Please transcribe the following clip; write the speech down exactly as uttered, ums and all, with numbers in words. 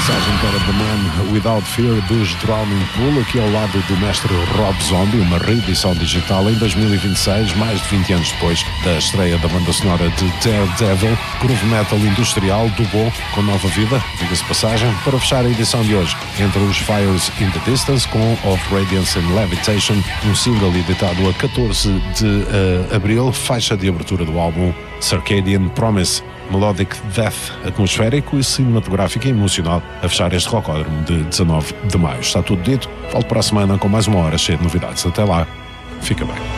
passagem para The Man Without Fear dos Drowning Pool, aqui ao lado do mestre Rob Zombie, uma reedição digital em dois mil e vinte e seis, mais de vinte anos depois da estreia da banda sonora de Daredevil, groove metal industrial do bom, com nova vida, diga-se passagem, para fechar a edição de hoje. Entre os Fires in the Distance com Of Radiance and Levitation, um single editado a catorze de uh, abril, faixa de abertura do álbum Circadian Promise. Melodic death atmosférico e cinematográfico e emocional a fechar este rocódromo de dezanove de maio. Está tudo dito. Volto para a semana com mais uma hora cheia de novidades. Até lá. Fica bem.